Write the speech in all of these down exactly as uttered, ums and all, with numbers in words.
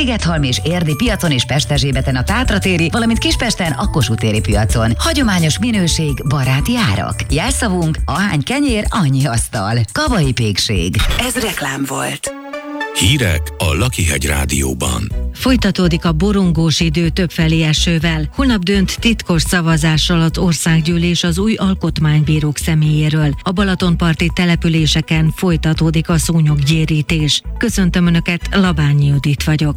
Szigethalmi és Érdi piacon és Pesterzsébeten a Tátratéri, valamint Kispesten a Kossuth téri piacon. Hagyományos minőség, baráti árak. Jelszavunk: ahány kenyér, annyi asztal. Kabai Pékség. Ez reklám volt. Hírek a Lakihegy Rádióban. Folytatódik a borongós idő többfelé esővel. Holnap dönt titkos szavazással az országgyűlés az új alkotmánybírók személyéről. A balatonparti településeken folytatódik a szúnyoggyérítés. Köszöntöm Önöket, Labányi Judit vagyok.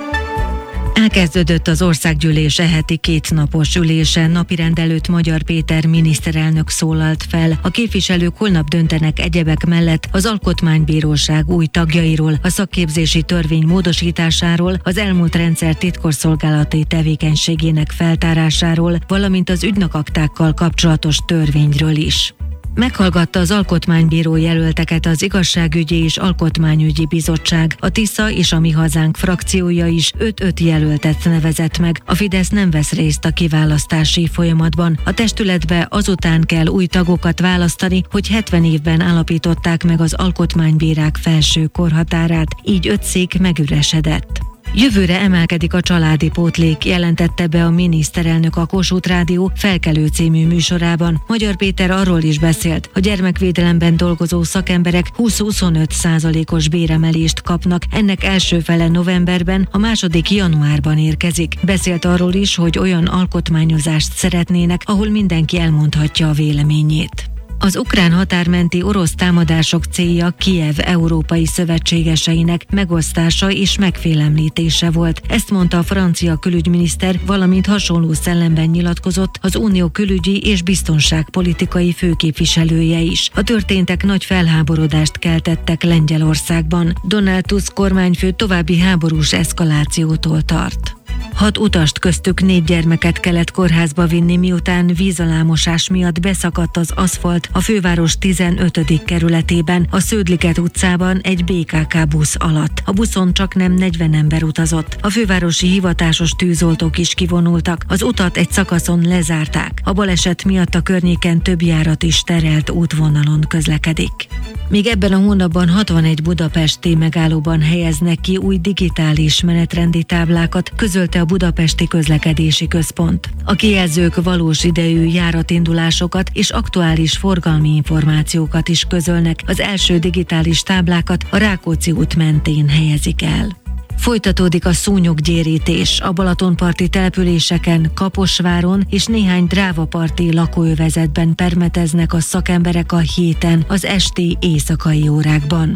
Elkezdődött az országgyűlés e heti kétnapos ülése. Napirend előtt Magyar Péter miniszterelnök szólalt fel. A képviselők holnap döntenek egyebek mellett az Alkotmánybíróság új tagjairól, a szakképzési törvény módosításáról, az elmúlt rendszer titkosszolgálati tevékenységének feltárásáról, valamint az ügynökaktákkal kapcsolatos törvényről is. Meghallgatta az alkotmánybíró jelölteket az Igazságügyi és Alkotmányügyi Bizottság. A Tisza és a Mi Hazánk frakciója is öt-öt jelöltet nevezett meg. A Fidesz nem vesz részt a kiválasztási folyamatban. A testületbe azután kell új tagokat választani, hogy hetven évben állapították meg az alkotmánybírák felső korhatárát, így öt szék megüresedett. Jövőre emelkedik a családi pótlék, jelentette be a miniszterelnök a Kossuth Rádió Felkelő című műsorában. Magyar Péter arról is beszélt, a gyermekvédelemben dolgozó szakemberek húsz-huszonöt százalékos béremelést kapnak, ennek első fele novemberben, a második januárban érkezik. Beszélt arról is, hogy olyan alkotmányozást szeretnének, ahol mindenki elmondhatja a véleményét. Az ukrán határmenti orosz támadások célja Kijev európai szövetségeseinek megosztása és megfélemlítése volt. Ezt mondta a francia külügyminiszter, valamint hasonló szellemben nyilatkozott az unió külügyi és biztonságpolitikai főképviselője is. A történtek nagy felháborodást keltettek Lengyelországban. Donald Tusk kormányfő további háborús eszkalációtól tart. Hat utast, köztük négy gyermeket kellett kórházba vinni, miután vízalámosás miatt beszakadt az aszfalt a főváros tizenötödik kerületében, a Sződliget utcában egy bé ká ká busz alatt. A buszon csaknem negyven ember utazott. A fővárosi hivatásos tűzoltók is kivonultak. Az utat egy szakaszon lezárták. A baleset miatt a környéken több járat is terelt útvonalon közlekedik. Még ebben a hónapban hatvanegy budapesti megállóban helyeznek ki új digitális menetrendi táblákat, közölte a Budapesti Közlekedési Központ. A kijelzők valós idejű járatindulásokat és aktuális forgalmi információkat is közölnek. Az első digitális táblákat a Rákóczi út mentén helyezik el. Folytatódik a szúnyoggyérítés. A balatonparti településeken, Kaposváron és néhány drávaparti lakóövezetben permeteznek a szakemberek a héten, az esti éjszakai órákban.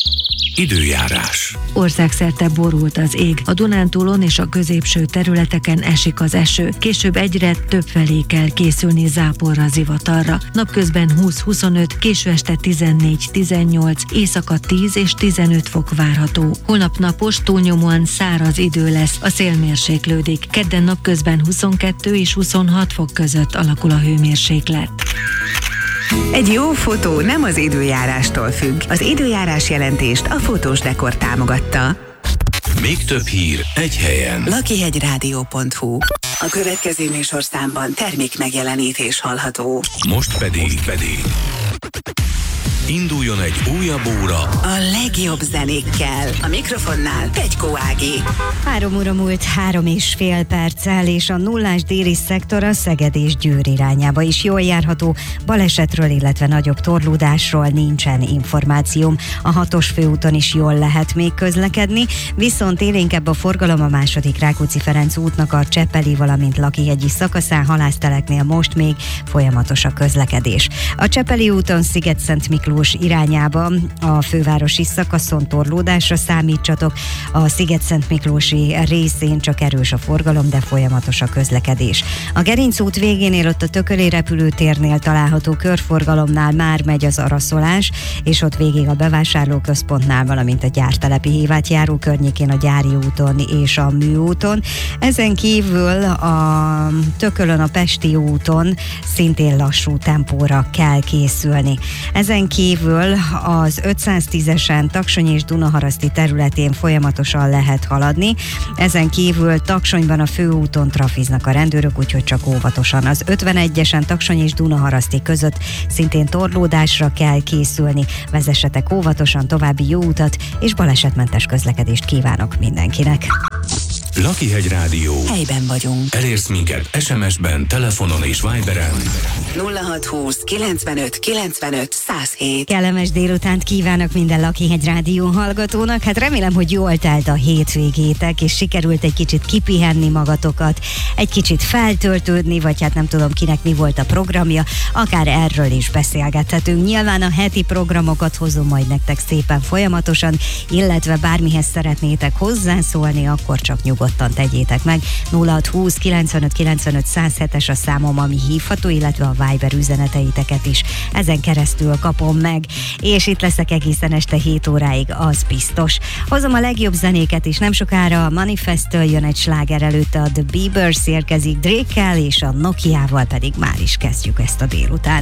Időjárás. Országszerte borult az ég. A Dunántúlon és a középső területeken esik az eső. Később egyre többfelé kell készülni záporra, zivatarra. Napközben húsz-huszonöt, késő este tizennégy-tizennyolc, éjszaka tíz és tizenöt fok várható. Holnap napos, túlnyomóan száraz idő lesz, a szél mérséklődik. Kedden napközben huszonkettő és huszonhat fok között alakul a hőmérséklet. Egy jó fotó nem az időjárástól függ. Az időjárás jelentést a Fotós Dekor támogatta. Még több hír egy helyen. lakihegyrádió pont hu. A következő műsorszámban termék megjelenítés hallható. Most pedig, Most pedig induljon egy újabb óra a legjobb zenékkel. A mikrofonnál Pegykó Ági. Három óra múlt három és fél perccel, és a nullás déli szektor a Szeged és Győr irányába is jól járható. Balesetről, illetve nagyobb torlódásról nincsen információm. A hatos főúton is jól lehet még közlekedni, viszont élénkebb a forgalom a második Rákóczi-Ferenc útnak a Csepeli, valamint Lakihegyi szakaszán, Halászteleknél most még folyamatos a közlekedés. A Csepeli úton Sziget-Szent Miklós irányába a fővárosi szakaszon torlódásra számítsatok. A Sziget-Szent Miklósi részén csak erős a forgalom, de folyamatos a közlekedés. A Gerinc út végénél, ott a Tököli repülőtérnél található körforgalomnál már megy az araszolás, és ott végig a bevásárlóközpontnál, valamint a gyártelepi Hévát járó környékén, a Gyári úton és a Műúton. Ezen kívül a Tökölön, a Pesti úton szintén lassú tempóra kell készülni. Ezen kívül az ötszáztízesen Taksony és Dunaharaszti területén folyamatosan lehet haladni. Ezen kívül Taksonyban a főúton trafiznak a rendőrök, úgyhogy csak óvatosan. Az ötvenegyesen Taksony és Dunaharaszti között szintén torlódásra kell készülni. Vezessetek óvatosan, további jó utat és balesetmentes közlekedést kívánok mindenkinek. Lakihegy Rádió. Helyben vagyunk. Elérsz minket es em es-ben, telefonon és Viberen. nulla hat húsz kilencvenöt kilencvenöt száz hét. Kellemes délutánt kívánok minden Lakihegy Rádió hallgatónak. Hát remélem, hogy jól telt a hétvégétek, és sikerült egy kicsit kipihenni magatokat, egy kicsit feltöltődni, vagy hát nem tudom kinek mi volt a programja, akár erről is beszélgethetünk. Nyilván a heti programokat hozom majd nektek szépen folyamatosan, illetve bármihez szeretnétek hozzászólni, akkor csak nyugodtan tegyétek meg. nulla hat húsz kilencvenöt kilencvenöt száz hetes a számom, ami hívható, illetve a Viber üzeneteiteket is ezen keresztül kapom meg, és itt leszek egészen este hét óráig, az biztos. Hozom a legjobb zenéket is, nem sokára a Manifesttől jön egy sláger, előtte a The Bieber érkezik Drake-kel, és a Nokiával pedig már is kezdjük ezt a délután.